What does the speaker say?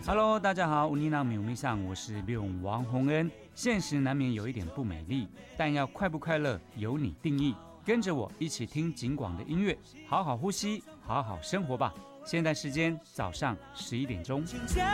Hello， 大家好，乌尼娜米米上，我是刘王洪恩。现实难免有一点不美丽，但要快不快乐由你定义。跟着我一起听景广的音乐，好好呼吸，好好生活吧。现在时间早上11点钟。